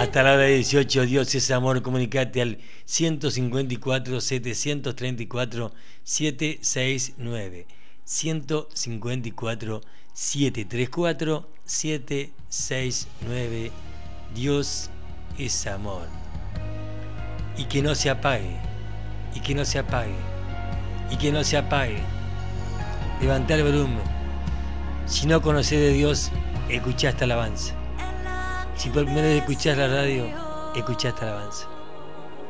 Hasta la hora 18, Dios es amor. Comunicate al 154 734 769. 154 734 769. Dios es amor. Y que no se apague. Y que no se apague. Y que no se apague. Levantá el volumen. Si no conocés de Dios, escuchá esta alabanza. Si por primera vez escuchás la radio, escuchá esta alabanza.